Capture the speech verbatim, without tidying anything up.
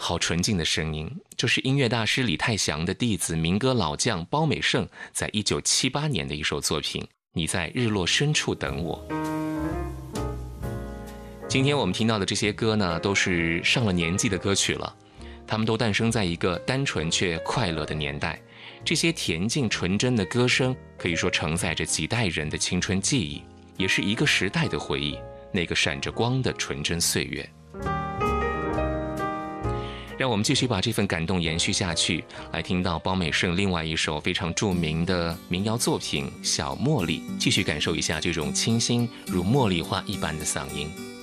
好纯净的声音，就是音乐大师李泰祥的弟子民歌老将包美胜在一九七八年的一首作品《你在日落深处等我》。今天我们听到的这些歌呢，都是上了年纪的歌曲了，他们都诞生在一个单纯却快乐的年代。这些恬静纯真的歌声，可以说承载着几代人的青春记忆，也是一个时代的回忆，那个闪着光的纯真岁月。让我们继续把这份感动延续下去，来听到包美胜另外一首非常著名的民谣作品《小茉莉》，继续感受一下这种清新如茉莉花一般的嗓音。